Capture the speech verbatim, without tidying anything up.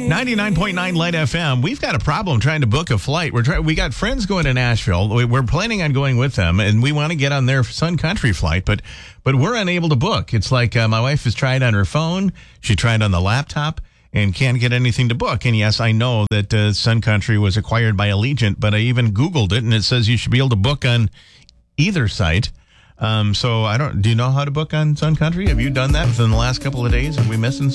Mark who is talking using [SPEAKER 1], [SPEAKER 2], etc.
[SPEAKER 1] ninety-nine point nine Light F M. We've got a problem trying to book a flight. We're try- we got friends going to Nashville. We- We're planning on going with them, and we want to get on their Sun Country flight, but but we're unable to book. It's like uh, my wife has tried on her phone. She tried on the laptop and can't get anything to book. And yes, I know that uh, Sun Country was acquired by Allegiant, but I even Googled it, and it says you should be able to book on either site. Um, so I don't. Do you know how to book on Sun Country? Have you done that within the last couple of days? Are we missing something?